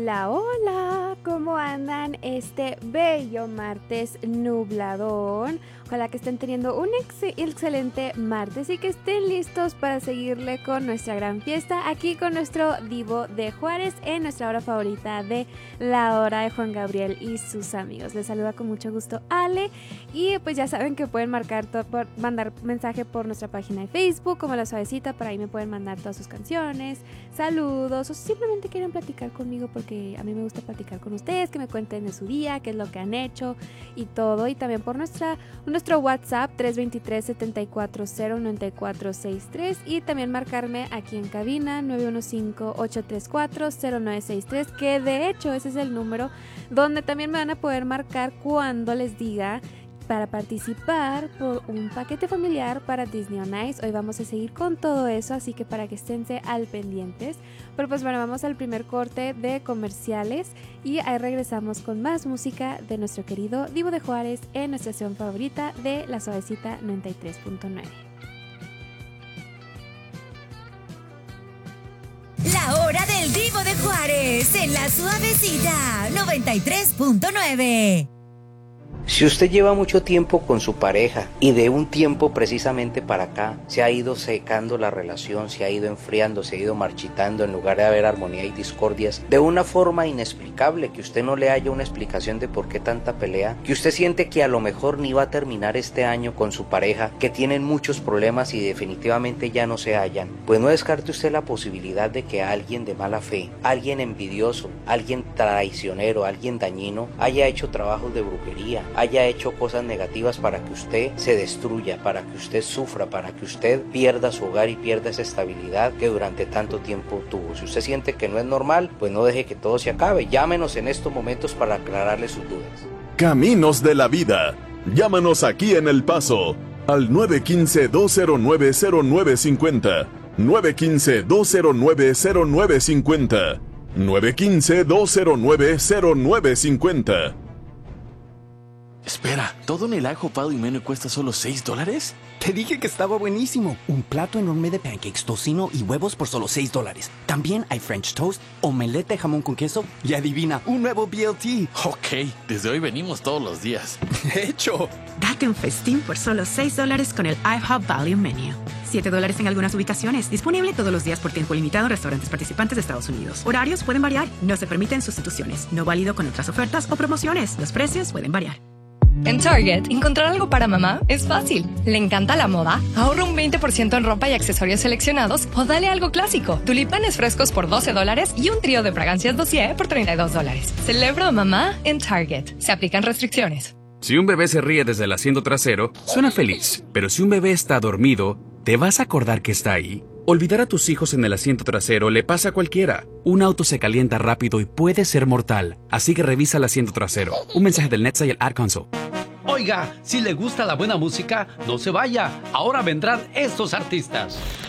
Hola, hola, ¿cómo andan este bello martes nubladón? Ojalá que estén teniendo un excelente martes y que estén listos para seguirle con nuestra gran fiesta aquí con nuestro Divo de Juárez en nuestra hora favorita de la hora de Juan Gabriel y sus amigos. Les saluda con mucho gusto Ale y pues ya saben que pueden mandar mensaje por nuestra página de Facebook como La Suavecita, por ahí me pueden mandar todas sus canciones, saludos o simplemente quieren platicar conmigo porque a mí me gusta platicar con ustedes, que me cuenten de su día, qué es lo que han hecho y todo, y también por nuestro WhatsApp 323-740-9463 y también marcarme aquí en cabina 915-834-0963, que de hecho ese es el número donde también me van a poder marcar cuando les diga para participar por un paquete familiar para Disney on Ice. Hoy vamos a seguir con todo eso, así que para que esténse al pendientes. Pero pues bueno, vamos al primer corte de comerciales y ahí regresamos con más música de nuestro querido Divo de Juárez en nuestra estación favorita de La Suavecita 93.9. La hora del Divo de Juárez en La Suavecita 93.9. Si usted lleva mucho tiempo con su pareja y de un tiempo precisamente para acá se ha ido secando la relación, se ha ido enfriando, se ha ido marchitando en lugar de haber armonía y discordias de una forma inexplicable, que usted no le haya una explicación de por qué tanta pelea, que usted siente que a lo mejor ni va a terminar este año con su pareja, que tienen muchos problemas y definitivamente ya no se hallan, pues no descarte usted la posibilidad de que alguien de mala fe, alguien envidioso, alguien traicionero, alguien dañino haya hecho trabajos de brujería, haya hecho cosas negativas para que usted se destruya, para que usted sufra, para que usted pierda su hogar y pierda esa estabilidad que durante tanto tiempo tuvo. Si usted siente que no es normal, pues no deje que todo se acabe. Llámenos en estos momentos para aclararle sus dudas. Caminos de la vida. Llámanos aquí en El Paso al 915-209-0950. 915-209-0950. 915-209-0950. Espera, ¿todo en el ajo Pado y Mene cuesta solo $6? Te dije que estaba buenísimo. Un plato enorme de pancakes, tocino y huevos por solo $6. También hay French toast, omelette de jamón con queso y adivina, un nuevo BLT. Ok, desde hoy venimos todos los días. ¡Hecho! Date un festín por solo $6 con el IHOP Value Menu. $7 en algunas ubicaciones. Disponible todos los días por tiempo limitado en restaurantes participantes de Estados Unidos. Horarios pueden variar. No se permiten sustituciones. No válido con otras ofertas o promociones. Los precios pueden variar. En Target, encontrar algo para mamá es fácil. ¿Le encanta la moda? Ahorra un 20% en ropa y accesorios seleccionados o dale algo clásico. Tulipanes frescos por $12 y un trío de fragancias Dossier por $32. Celebra a mamá en Target. Se aplican restricciones. Si un bebé se ríe desde el asiento trasero, suena feliz. Pero si un bebé está dormido, ¿te vas a acordar que está ahí? Olvidar a tus hijos en el asiento trasero le pasa a cualquiera. Un auto se calienta rápido y puede ser mortal. Así que revisa el asiento trasero. Un mensaje del NHTSA y el Ad Council. Oiga, si le gusta la buena música, no se vaya. Ahora vendrán estos artistas.